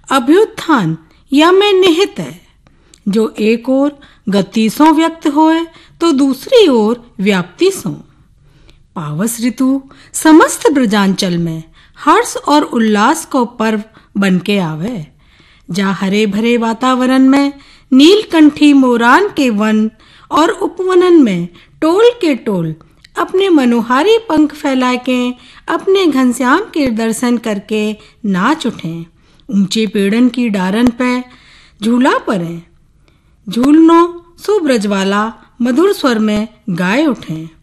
अभ्युत्थान या में निहित है, जो एक ओर गति सो व्यक्त होए तो दूसरी ओर व्याप्ति सो। पावस ऋतु समस्त ब्रजांचल में हर्ष और उल्लास को पर्व बनके आवे। जा हरे भरे वातावरण में नीलकंठी मोरान के वन और उपवनन में टोल के टोल अपने मनोहारी पंख फैला के अपने घनश्याम के दर्शन करके नाच उठें। ऊंचे पेड़न की डारन पे झूला परे, झूलनो सो ब्रजवाला मधुर स्वर में गाए उठें।